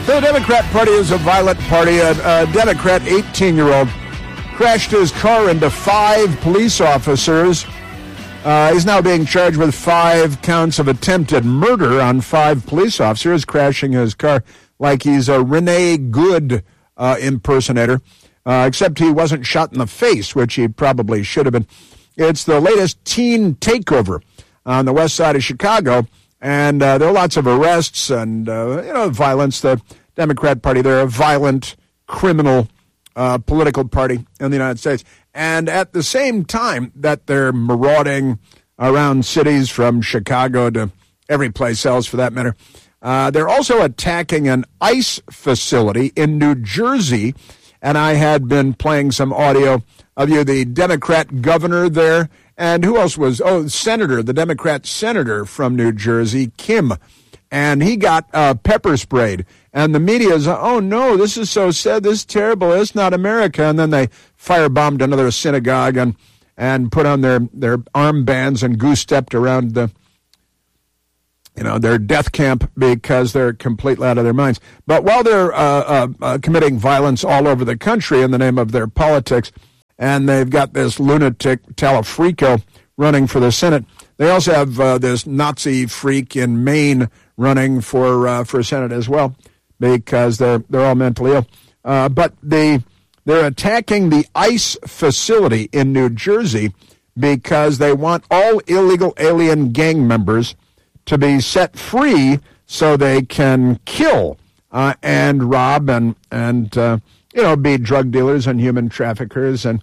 The Democrat Party is a violent party. A Democrat 18-year-old crashed his car into 5 police officers. He's now being charged with 5 counts of attempted murder on 5 police officers, crashing his car like he's a Renee Good impersonator, except he wasn't shot in the face, which he probably should have been. It's the latest teen takeover on the west side of Chicago, and there are lots of arrests and, violence. The Democrat Party, they're a violent, criminal political party in the United States. And at the same time that they're marauding around cities from Chicago to every place else for that matter, they're also attacking an ICE facility in New Jersey. And I had been playing some audio of the Democrat governor there. And who else was? The Democrat senator from New Jersey, Kim. And he got pepper sprayed. And the media's, oh, no, this is so sad. This is terrible. It's not America. And then they firebombed another synagogue and put on their armbands and goose-stepped around their death camp because they're completely out of their minds. But while they're committing violence all over the country in the name of their politics, and they've got this lunatic Talafrico running for the Senate, they also have this Nazi freak in Maine running for Senate as well, because they're all mentally ill. But they're attacking the ICE facility in New Jersey because they want all illegal alien gang members to be set free so they can kill and rob and be drug dealers and human traffickers. And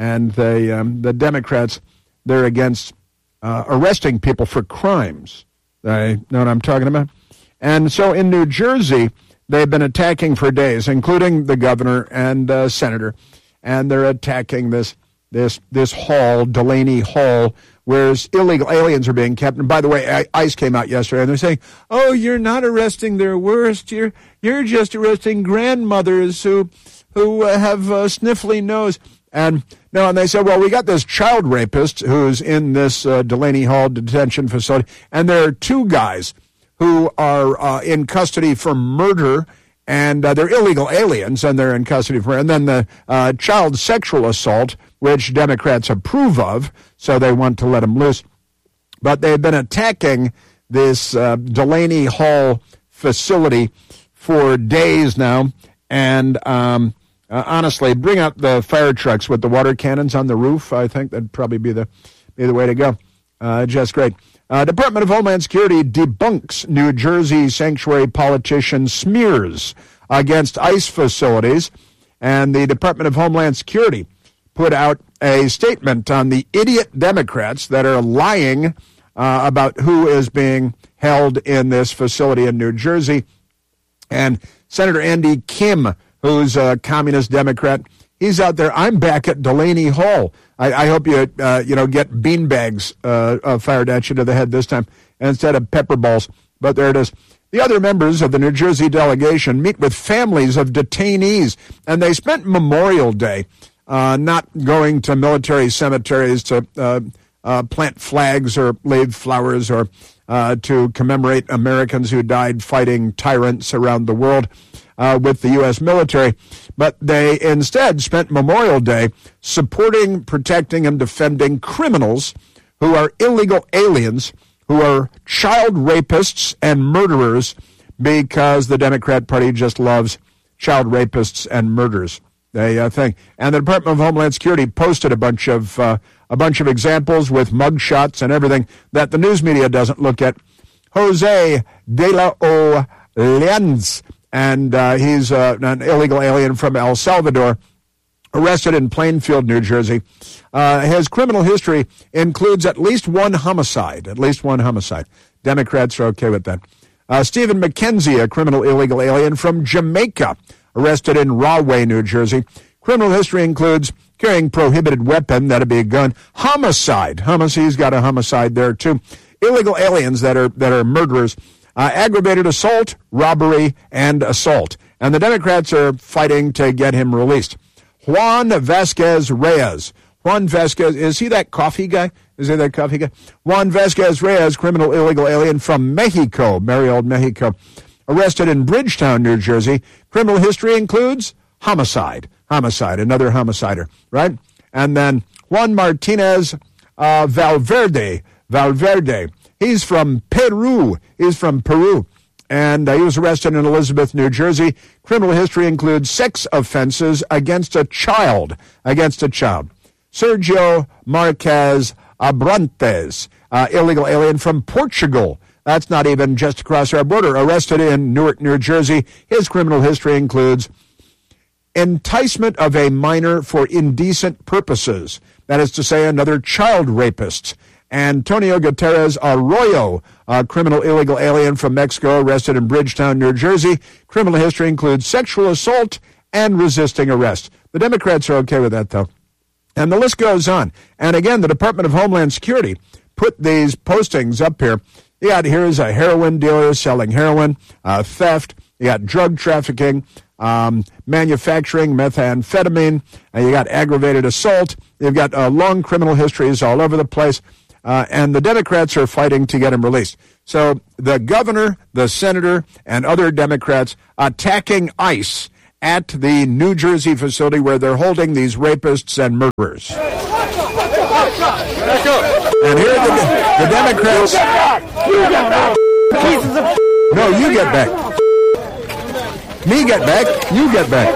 the Democrats, they're against arresting people for crimes. They know what I'm talking about? And so in New Jersey, they've been attacking for days, including the governor and senator, and they're attacking this hall, Delaney Hall, where illegal aliens are being kept. And by the way, ICE came out yesterday, and they're saying, "Oh, you're not arresting their worst. You're just arresting grandmothers who have a sniffly nose." And they said, well, we got this child rapist who's in this Delaney Hall detention facility, and there are 2 guys who are in custody for murder, and they're illegal aliens, and they're in custody for murder. And then the child sexual assault, which Democrats approve of, so they want to let them loose. But they've been attacking this Delaney Hall facility for days now, and honestly, bring out the fire trucks with the water cannons on the roof. I think that'd probably be the way to go. Just great. Department of Homeland Security debunks New Jersey sanctuary politician smears against ICE facilities. And the Department of Homeland Security put out a statement on the idiot Democrats that are lying about who is being held in this facility in New Jersey. And Senator Andy Kim, who's a communist Democrat, he's out there. I'm back at Delaney Hall. I hope you get beanbags fired at you to the head this time instead of pepper balls. But there it is. The other members of the New Jersey delegation meet with families of detainees, and they spent Memorial Day not going to military cemeteries to plant flags or leave flowers or to commemorate Americans who died fighting tyrants around the world with the U.S. military, but they instead spent Memorial Day supporting, protecting, and defending criminals who are illegal aliens, who are child rapists and murderers, because the Democrat Party just loves child rapists and murderers. They think. And the Department of Homeland Security posted a bunch of examples with mugshots and everything that the news media doesn't look at. Jose de la Oleans, and he's an illegal alien from El Salvador, arrested in Plainfield, New Jersey. His criminal history includes at least one homicide. Democrats are okay with that. Stephen McKenzie, a criminal illegal alien from Jamaica, arrested in Rahway, New Jersey. Criminal history includes carrying prohibited weapon, that'd be a gun. Homicide. He's got a homicide there, too. Illegal aliens that are murderers. Aggravated assault, robbery, and assault. And the Democrats are fighting to get him released. Juan Vasquez Reyes. Juan Vasquez, is he that coffee guy? Juan Vasquez Reyes, criminal illegal alien from Mexico, merry old Mexico. arrested in Bridgetown, New Jersey. Criminal history includes homicide, another homicider, right? And then Juan Martinez Valverde. He's from Peru. And he was arrested in Elizabeth, New Jersey. Criminal history includes sex offenses against a child. Sergio Marquez Abrantes, illegal alien from Portugal. That's not even just across our border. Arrested in Newark, New Jersey. His criminal history includes enticement of a minor for indecent purposes. That is to say, another child rapist. Antonio Gutierrez Arroyo, a criminal illegal alien from Mexico, arrested in Bridgetown, New Jersey. Criminal history includes sexual assault and resisting arrest. The Democrats are okay with that, though. And the list goes on. And again, the Department of Homeland Security put these postings up here. You got, here's a heroin dealer selling heroin, theft. You got drug trafficking, manufacturing methamphetamine. You got aggravated assault. You've got long criminal histories all over the place. And the Democrats are fighting to get him released. So the governor, the senator, and other Democrats attacking ICE at the New Jersey facility where they're holding these rapists and murderers. And here are the Democrats. No, you get back. Me get back. You get back.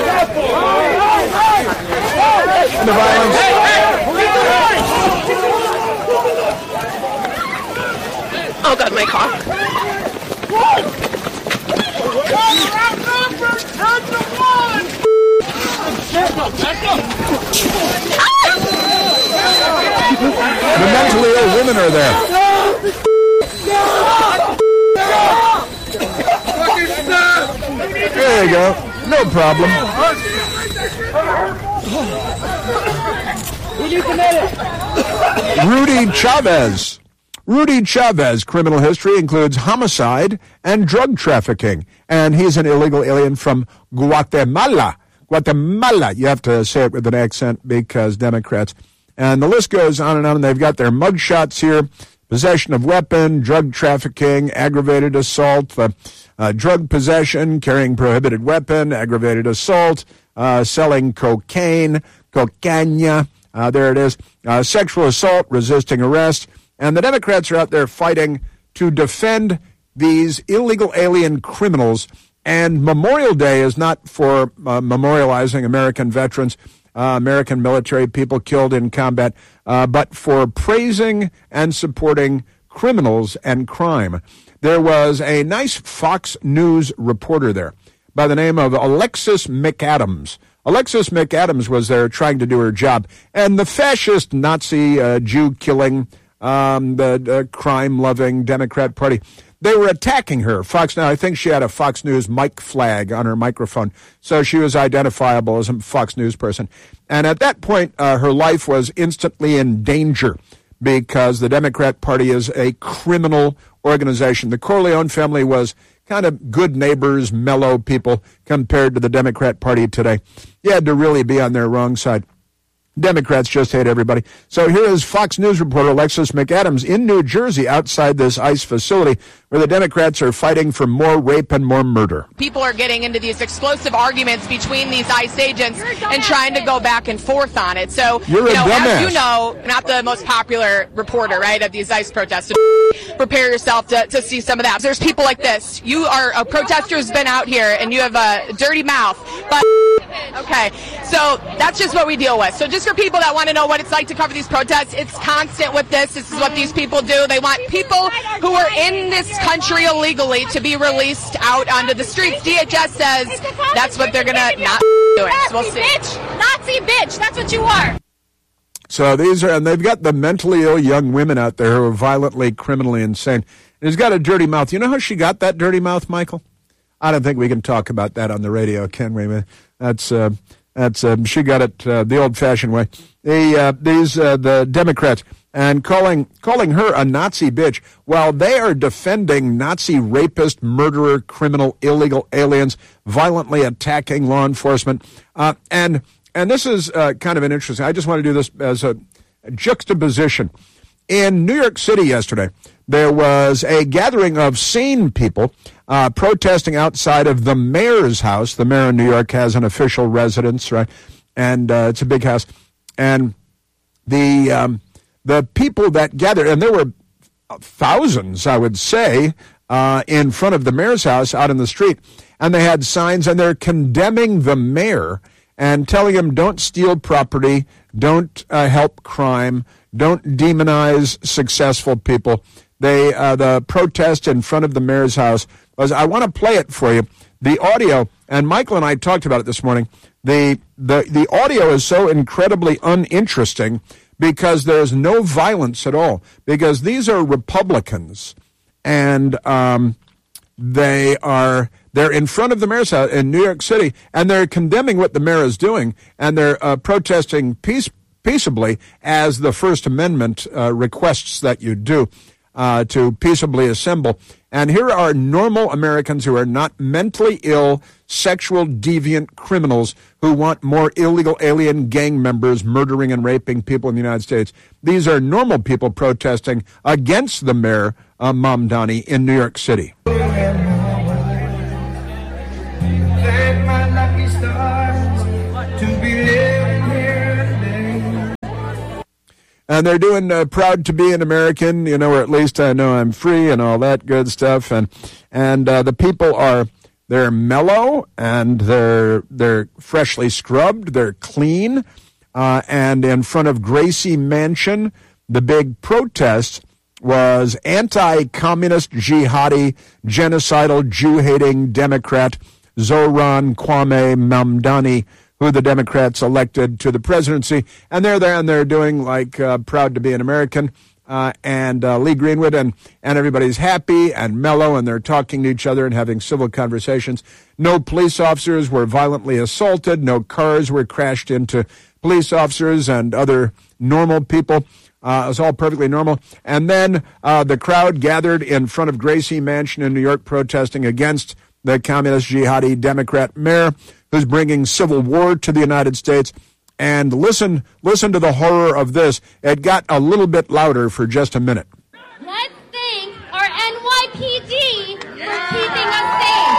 And the violence. Oh, God, my cock. The mentally ill women are there. There you go. No problem. Rudy Chavez, criminal history includes homicide and drug trafficking. And he's an illegal alien from Guatemala. You have to say it with an accent because Democrats. And the list goes on and on. And they've got their mugshots here. Possession of weapon, drug trafficking, aggravated assault, drug possession, carrying prohibited weapon, aggravated assault, selling cocaine, cocaña. There it is. Sexual assault, resisting arrest. And the Democrats are out there fighting to defend these illegal alien criminals. And Memorial Day is not for memorializing American veterans, American military people killed in combat, but for praising and supporting criminals and crime. There was a nice Fox News reporter there by the name of Alexis McAdams. Alexis McAdams was there trying to do her job. And the fascist Nazi Jew-killing, the crime-loving Democrat Party, they were attacking her. Fox Now, I think she had a Fox News mic flag on her microphone, so she was identifiable as a Fox News person. And at that point, her life was instantly in danger because the Democrat Party is a criminal organization. The Corleone family was kind of good neighbors, mellow people compared to the Democrat Party today. You had to really be on their wrong side. Democrats just hate everybody. So here is Fox News reporter Alexis McAdams in New Jersey outside this ICE facility where the Democrats are fighting for more rape and more murder. People are getting into these explosive arguments between these ICE agents and trying to go back and forth on it. So, You're a dumbass. As you know, not the most popular reporter, right, of these ICE protests. So prepare yourself to see some of that. There's people like this. You are a protester who's been out here and you have a dirty mouth. But okay, so that's just what we deal with. So just for people that want to know what it's like to cover these protests, it's constant with this. This is what these people do. They want people who are in this country illegally to be released out onto the streets. DHS says that's what they're going to not do. So we'll see. Nazi bitch, that's what you are. So these are, and they've got the mentally ill young women out there who are violently, criminally insane. And he's got a dirty mouth. You know how she got that dirty mouth, Michael? I don't think we can talk about that on the radio, can we? That's she got it the old-fashioned way. The Democrats and calling her a Nazi bitch while they are defending Nazi rapist, murderer, criminal, illegal aliens, violently attacking law enforcement. And this is kind of an interesting. I just want to do this as a juxtaposition. In New York City yesterday, there was a gathering of sane people protesting outside of the mayor's house. The mayor of New York has an official residence, right? And it's a big house. And the people that gathered, and there were thousands, I would say, in front of the mayor's house out in the street, and they had signs, and they're condemning the mayor and telling him, don't steal property, don't help crime, don't demonize successful people. The protest in front of the mayor's house was, I want to play it for you, the audio, and Michael and I talked about it this morning. The audio is so incredibly uninteresting because there's no violence at all, because these are Republicans, and they're in front of the mayor's house in New York City, and they're condemning what the mayor is doing, and they're protesting peaceably, as the First Amendment requests that you do, to peaceably assemble. And here are normal Americans who are not mentally ill, sexual deviant criminals who want more illegal alien gang members murdering and raping people in the United States. These are normal people protesting against the mayor, Mamdani, in New York City. Thank my lucky stars to be living here today. And they're doing proud to be an American, or at least I know I'm free and all that good stuff. And the people they're mellow, and they're freshly scrubbed, they're clean. And in front of Gracie Mansion, the big protest was anti-communist, jihadi, genocidal, Jew-hating Democrat Zohran Kwame Mamdani, who the Democrats elected to the presidency. And they're there, and they're doing like proud to be an American. And Lee Greenwood, and everybody's happy and mellow, and they're talking to each other and having civil conversations. No police officers were violently assaulted. No cars were crashed into police officers and other normal people. It was all perfectly normal. And then the crowd gathered in front of Gracie Mansion in New York protesting against the communist jihadi Democrat mayor who's bringing civil war to the United States. And listen to the horror of this. It got a little bit louder for just a minute. Let's thank our NYPD for keeping us safe.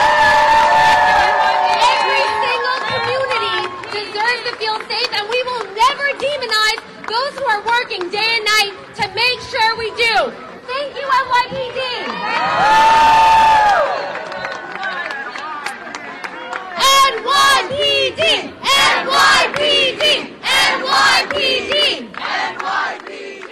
Every single community deserves to feel safe, and we will never demonize those who are working day and night to make sure we do. Thank you, NYPD. NYPD! NYPD! NYPD! NYPD!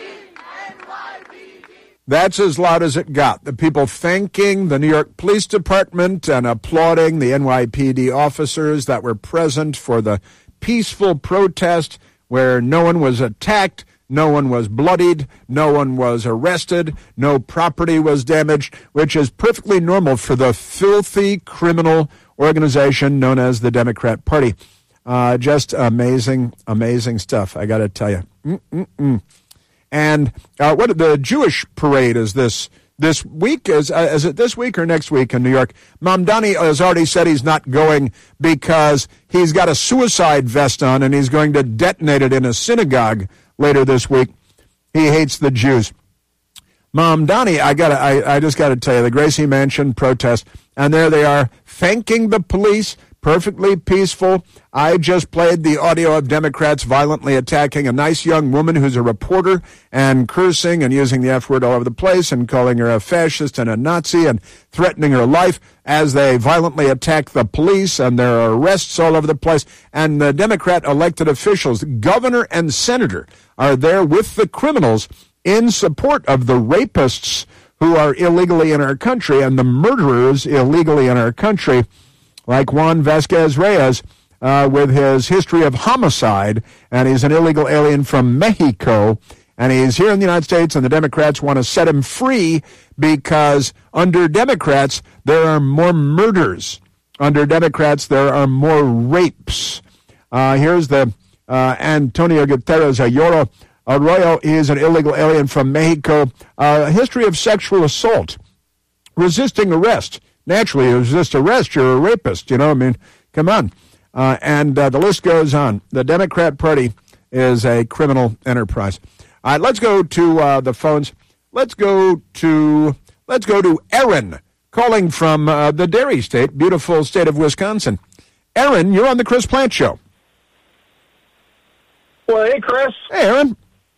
That's as loud as it got. The people thanking the New York Police Department and applauding the NYPD officers that were present for the peaceful protest where no one was attacked, no one was bloodied, no one was arrested, no property was damaged, which is perfectly normal for the filthy criminal organization known as the Democrat Party. Just amazing, amazing stuff, I got to tell you. And what the Jewish parade is this week? Is it this week or next week in New York? Mamdani has already said he's not going because he's got a suicide vest on and he's going to detonate it in a synagogue later this week. He hates the Jews. Mamdani, I just got to tell you, the Gracie Mansion protest, and there they are thanking the police, perfectly peaceful. I just played the audio of Democrats violently attacking a nice young woman who's a reporter and cursing and using the F word all over the place and calling her a fascist and a Nazi and threatening her life as they violently attack the police, and there are arrests all over the place. And the Democrat elected officials, governor and senator, are there with the criminals in support of the rapists who are illegally in our country and the murderers illegally in our country, like Juan Vasquez Reyes with his history of homicide, and he's an illegal alien from Mexico, and he's here in the United States, and the Democrats want to set him free because under Democrats there are more murders. Under Democrats there are more rapes. Here's the Antonio Guterres Arroyo. He is an illegal alien from Mexico. A history of sexual assault, resisting arrest. Naturally, you resist arrest, you're a rapist. Come on. And the list goes on. The Democrat Party is a criminal enterprise. All right, let's go to the phones. Let's go to Erin, calling from the dairy state, beautiful state of Wisconsin. Erin, you're on the Chris Plante Show. Well, hey, Chris. Hey, Erin.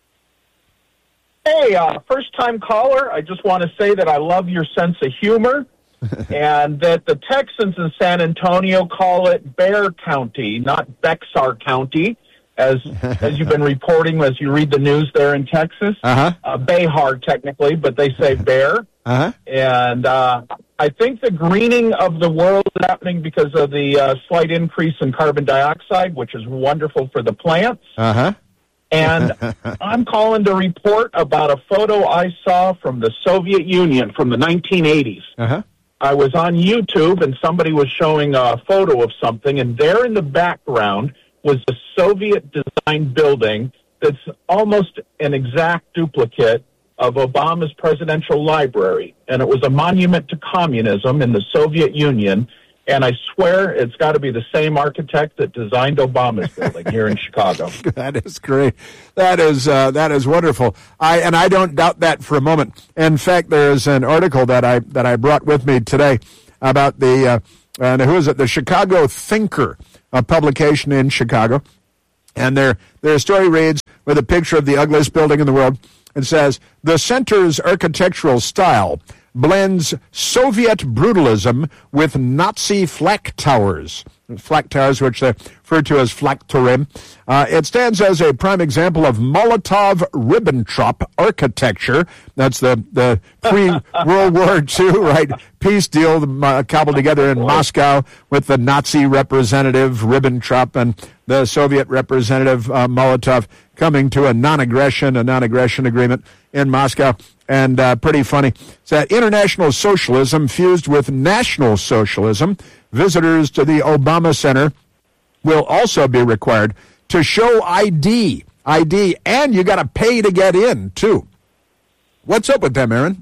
Hey, first-time caller. I just want to say that I love your sense of humor and that the Texans in San Antonio call it Bear County, not Bexar County, as you've been reporting as you read the news there in Texas. Behar, technically, but they say Bear. And I think the greening of the world is happening because of the slight increase in carbon dioxide, which is wonderful for the plants. And I'm calling to report about a photo I saw from the Soviet Union from the 1980s. I was on YouTube, and somebody was showing a photo of something, and there in the background was a Soviet-designed building that's almost an exact duplicate of Obama's presidential library. And it was a monument to communism in the Soviet Union. And I swear it's got to be the same architect that designed Obama's building here in Chicago. That is great. That is wonderful. I don't doubt that for a moment. In fact, there is an article that I brought with me today about the Chicago Thinker, a publication in Chicago, and their story reads with a picture of the ugliest building in the world. It says the center's architectural style blends Soviet brutalism with Nazi flak towers. Flak towers, which they refer to as Flakturm. It stands as a prime example of Molotov-Ribbentrop architecture. That's the pre-World War II, right, peace deal cobbled together in Moscow with the Nazi representative Ribbentrop and the Soviet representative Molotov coming to a non-aggression agreement in Moscow. And pretty funny. It's that international socialism fused with national socialism. Visitors to the Obama Center will also be required to show ID, and you got to pay to get in, too. What's up with them, Aaron?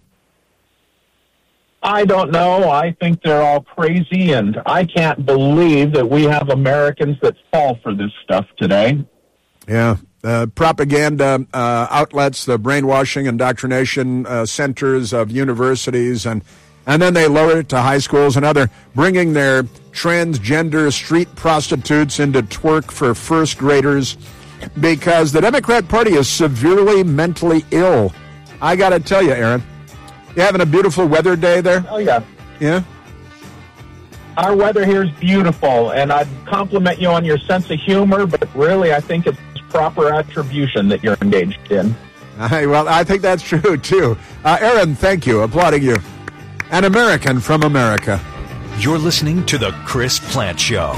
I don't know. I think they're all crazy, and I can't believe that we have Americans that fall for this stuff today. Yeah. Propaganda outlets, the brainwashing, indoctrination centers of universities, and then they lower it to high schools, and they're bringing their transgender street prostitutes into twerk for first graders because the Democrat Party is severely mentally ill. I got to tell you, Aaron, you having a beautiful weather day there? Oh, yeah. Yeah? Our weather here is beautiful, and I'd compliment you on your sense of humor, but really I think it's proper attribution that you're engaged in. Well, I think that's true, too. Aaron, thank you. Applauding you. An American from America. You're listening to The Chris Plante Show.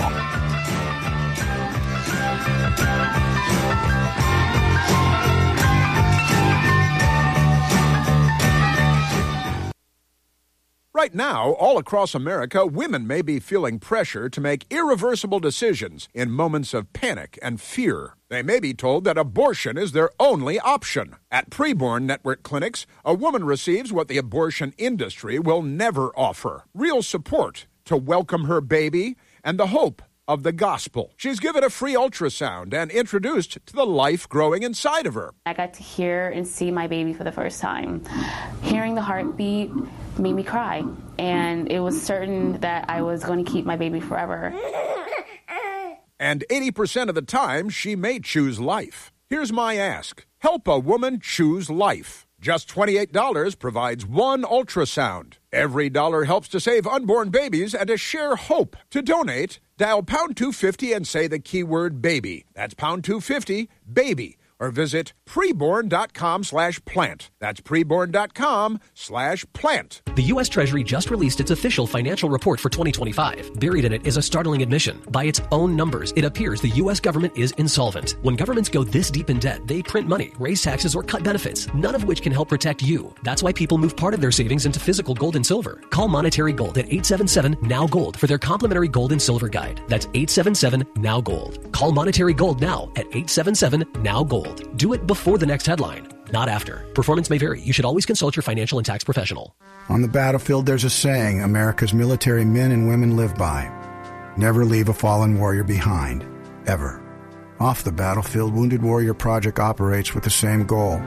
Right now, all across America, women may be feeling pressure to make irreversible decisions in moments of panic and fear. They may be told that abortion is their only option. At Preborn Network Clinics, a woman receives what the abortion industry will never offer: real support to welcome her baby and the hope of the gospel. She's given a free ultrasound and introduced to the life growing inside of her. I got to hear and see my baby for the first time. Hearing the heartbeat made me cry, and it was certain that I was going to keep my baby forever. And 80% of the time, she may choose life. Here's my ask. Help a woman choose life. Just $28 provides one ultrasound. Every dollar helps to save unborn babies and to share hope. To donate, dial pound 250 and say the keyword baby. That's pound 250, baby. Or visit preborn.com/plant. That's preborn.com/plant. The U.S. Treasury just released its official financial report for 2025. Buried in it is a startling admission. By its own numbers, it appears the U.S. government is insolvent. When governments go this deep in debt, they print money, raise taxes, or cut benefits, none of which can help protect you. That's why people move part of their savings into physical gold and silver. Call Monetary Gold at 877-NOW-GOLD for their complimentary gold and silver guide. That's 877-NOW-GOLD. Call Monetary Gold now at 877-NOW-GOLD. Do it before the next headline, not after. Performance may vary. You should always consult your financial and tax professional. On the battlefield, there's a saying America's military men and women live by. Never leave a fallen warrior behind, ever. Off the battlefield, Wounded Warrior Project operates with the same goal.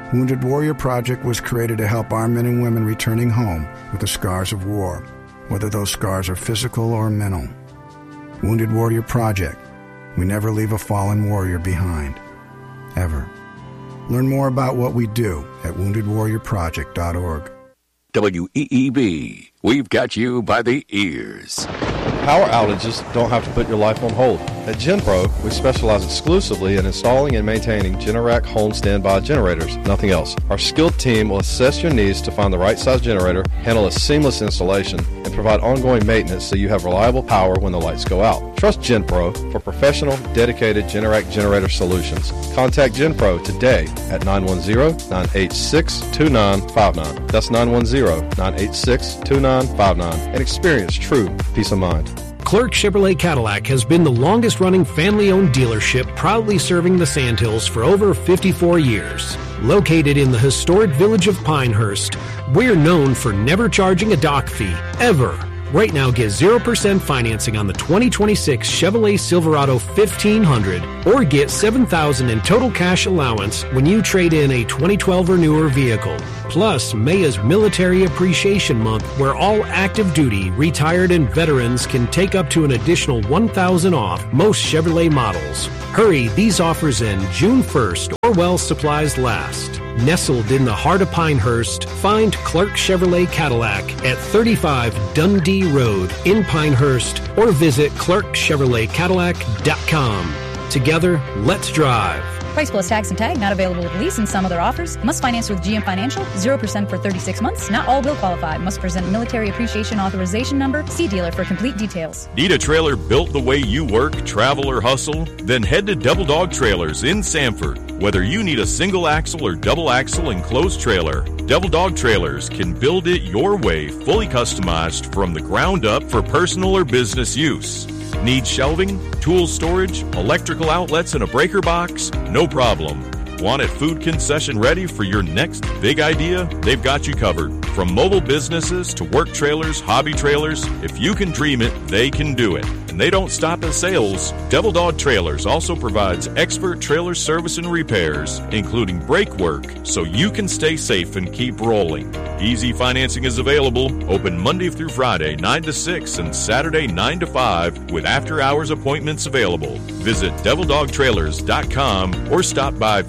Wounded Warrior Project was created to help our men and women returning home with the scars of war, whether those scars are physical or mental. Wounded Warrior Project. We never leave a fallen warrior behind. Ever. Learn more about what we do at woundedwarriorproject.org. WEEB. We've got you by the ears. Power outages don't have to put your life on hold. At GenPro, we specialize exclusively in installing and maintaining Generac home standby generators, nothing else. Our skilled team will assess your needs to find the right size generator, handle a seamless installation, and provide ongoing maintenance so you have reliable power when the lights go out. Trust GenPro for professional, dedicated Generac generator solutions. Contact GenPro today at 910-986-2959. That's 910-986-2959 and experience true peace of mind. Clark Chevrolet Cadillac has been the longest-running family-owned dealership, proudly serving the Sandhills for over 54 years. Located in the historic village of Pinehurst, we're known for never charging a dock fee, ever. Right now, get 0% financing on the 2026 Chevrolet Silverado 1500 or get $7,000 in total cash allowance when you trade in a 2012 or newer vehicle. Plus, May is Military Appreciation Month, where all active duty, retired, and veterans can take up to an additional $1,000 off most Chevrolet models. Hurry, these offers end June 1st or while supplies last. Nestled in the heart of Pinehurst, find Clark Chevrolet Cadillac at 35 Dundee Road in Pinehurst or visit clarkchevroletcadillac.com. Together, let's drive. Price plus tax and tag not available with lease and some other offers. Must finance with GM Financial. 0% for 36 months. Not all will qualify. Must present Military Appreciation Authorization number. See dealer for complete details. Need a trailer built the way you work, travel, or hustle? Then head to Devil Dog Trailers in Sanford. Whether you need a single axle or double axle enclosed trailer, Devil Dog Trailers can build it your way, fully customized from the ground up for personal or business use. Need shelving, tool storage, electrical outlets, and a breaker box? No problem. Want it food concession ready for your next big idea? They've got you covered. From mobile businesses to work trailers, hobby trailers, if you can dream it, they can do it. And they don't stop at sales. Devil Dog Trailers also provides expert trailer service and repairs, including brake work, so you can stay safe and keep rolling. Easy financing is available, open Monday through Friday, 9 to 6, and Saturday, 9 to 5, with after-hours appointments available. Visit DevilDogTrailers.com or stop by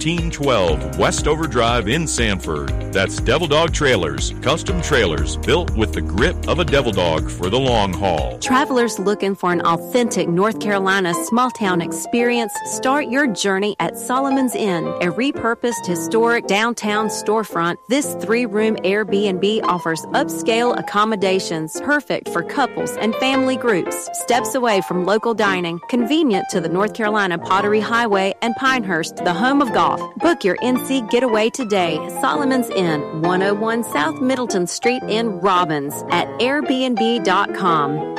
1512 Westover Drive in Sanford. That's Devil Dog Trailers, custom trailers built with the grip of a devil dog for the long haul. Travelers looking for an authentic North Carolina small-town experience? Start your journey at Solomon's Inn, a repurposed historic downtown storefront. This 3-room Airbnb offers upscale accommodations perfect for couples and family groups. Steps away from local dining, convenient to the North Carolina Pottery Highway and Pinehurst, the home of golf. Book your NC getaway today. Solomon's Inn, 101 South Middleton Street in Robbins at airbnb.com.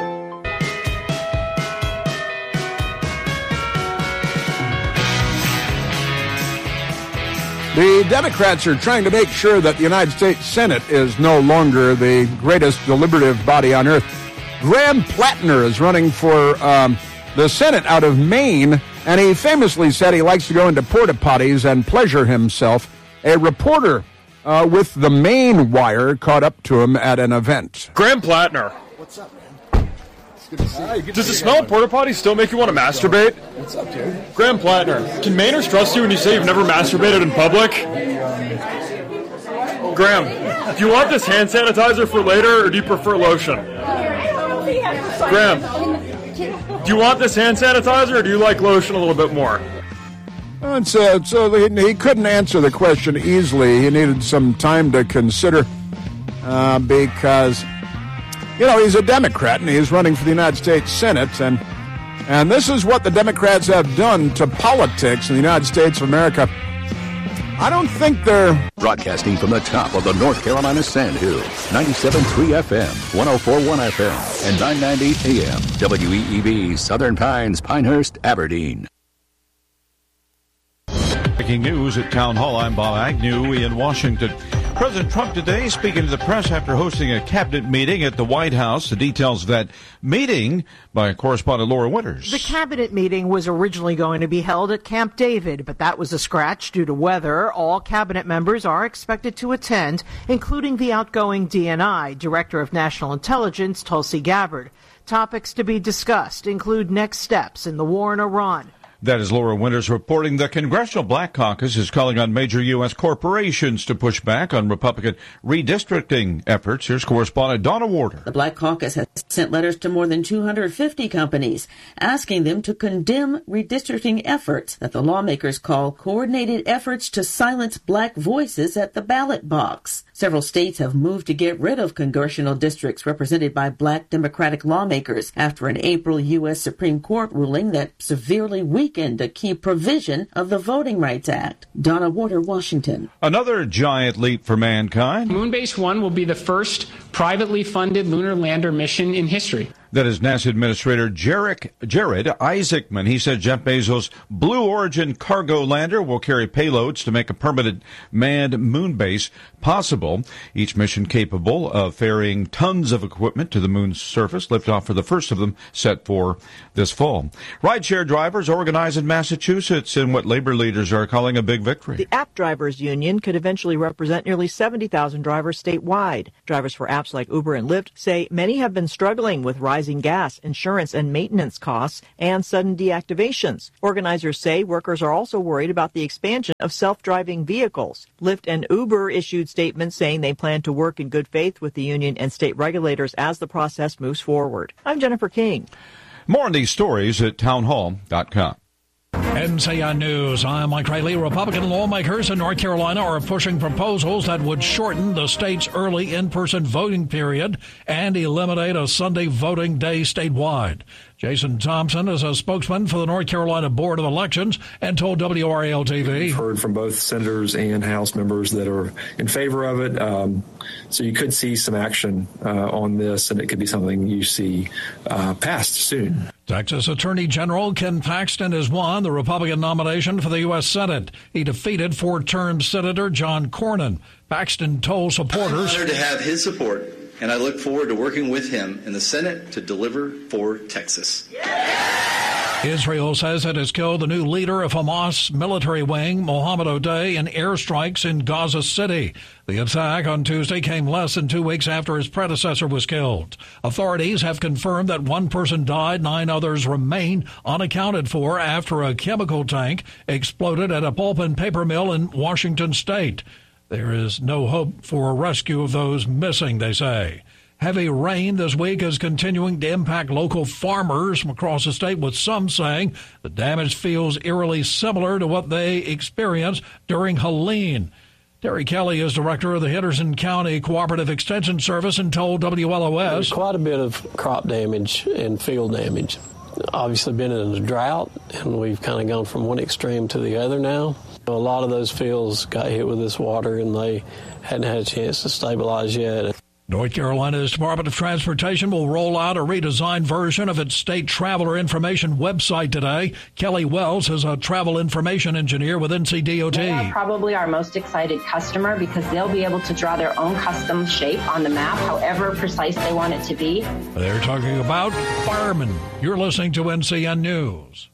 The Democrats are trying to make sure that the United States Senate is no longer the greatest deliberative body on earth. Graham Plattner is running for the Senate out of Maine, and he famously said he likes to go into porta potties and pleasure himself. A reporter with the Maine Wire caught up to him at an event. Graham Plattner. What's up, man? It's good to see you. Does the smell of porta potties still make you want to masturbate? What's up, dude? Graham Plattner, can Mainers trust you when you say you've never masturbated in public? Graham, do you want this hand sanitizer for later, or do you prefer lotion? Graham, do you want this hand sanitizer, or do you like lotion a little bit more? So he couldn't answer the question easily. He needed some time to consider because, you know, he's a Democrat and he's running for the United States Senate. And this is what the Democrats have done to politics in the United States of America. I don't think they're... Broadcasting from the top of the North Carolina Sandhills, 97.3 FM, 104.1 FM, and 990 AM, WEEB, Southern Pines, Pinehurst, Aberdeen. Breaking news at Town Hall. I'm Bob Agnew in Washington. President Trump today speaking to the press after hosting a cabinet meeting at the White House. The details of that meeting by correspondent Laura Winters. The cabinet meeting was originally going to be held at Camp David, but that was a scratch due to weather. All cabinet members are expected to attend, including the outgoing DNI, Director of National Intelligence, Tulsi Gabbard. Topics to be discussed include next steps in the war in Iran. That is Laura Winters reporting. The Congressional Black Caucus is calling on major U.S. corporations to push back on Republican redistricting efforts. Here's correspondent Donna Warder. The Black Caucus has sent letters to more than 250 companies asking them to condemn redistricting efforts that the lawmakers call coordinated efforts to silence black voices at the ballot box. Several states have moved to get rid of congressional districts represented by black Democratic lawmakers after an April U.S. Supreme Court ruling that severely weakened a key provision of the Voting Rights Act. Donna Warder, Washington. Another giant leap for mankind. Moonbase 1 will be the first privately funded lunar lander mission in history. That is NASA Administrator Jared Isaacman. He said Jeff Bezos' Blue Origin cargo lander will carry payloads to make a permanent manned moon base possible. Each mission capable of ferrying tons of equipment to the moon's surface. Liftoff for the first of them set for this fall. Rideshare drivers organize in Massachusetts in what labor leaders are calling a big victory. The App Drivers Union could eventually represent nearly 70,000 drivers statewide. Drivers for apps like Uber and Lyft say many have been struggling with rising gas, insurance, and maintenance costs and sudden deactivations. Organizers say workers are also worried about the expansion of self-driving vehicles. Lyft and Uber issued statements saying they plan to work in good faith with the union and state regulators as the process moves forward. I'm Jennifer King. More on these stories at townhall.com. NCN News. I'm Mike Riley. Republican lawmakers in North Carolina are pushing proposals that would shorten the state's early in-person voting period and eliminate a Sunday voting day statewide. Jason Thompson is a spokesman for the North Carolina Board of Elections and told WRAL-TV. We've heard from both senators and House members that are in favor of it. So you could see some action on this, and it could be something you see passed soon. Texas Attorney General Ken Paxton has won the Republican nomination for the U.S. Senate. He defeated four-term Senator John Cornyn. Paxton told supporters, I'm honored to have his support, and I look forward to working with him in the Senate to deliver for Texas. Israel says it has killed the new leader of Hamas military wing, Mohammed Odeh, in airstrikes in Gaza City. The attack on Tuesday came less than 2 weeks after his predecessor was killed. Authorities have confirmed that one person died, 9 others remain unaccounted for after a chemical tank exploded at a pulp and paper mill in Washington state. There is no hope for a rescue of those missing, they say. Heavy rain this week is continuing to impact local farmers from across the state, with some saying the damage feels eerily similar to what they experienced during Helene. Terry Kelly is director of the Henderson County Cooperative Extension Service and told WLOS. There's quite a bit of crop damage and field damage. Obviously been in a drought, and we've kind of gone from one extreme to the other now. A lot of those fields got hit with this water, and they hadn't had a chance to stabilize yet. North Carolina's Department of Transportation will roll out a redesigned version of its state traveler information website today. Kelly Wells is a travel information engineer with NCDOT. They are probably our most excited customer because they'll be able to draw their own custom shape on the map, however precise they want it to be. They're talking about firemen. You're listening to NCN News.